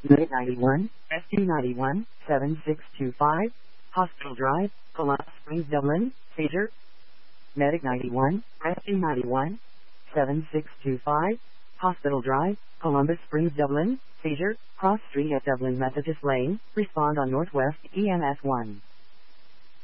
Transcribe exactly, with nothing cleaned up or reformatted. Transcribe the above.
Medic ninety-one, S two ninety-one, seven six two five, Hospital Drive, Columbus Springs, Dublin, pager. Medic ninety-one, S two ninety-one, seven six two five, Hospital Drive, Columbus Springs, Dublin, pager, cross street at Dublin Methodist Lane, respond on Northwest E M S one.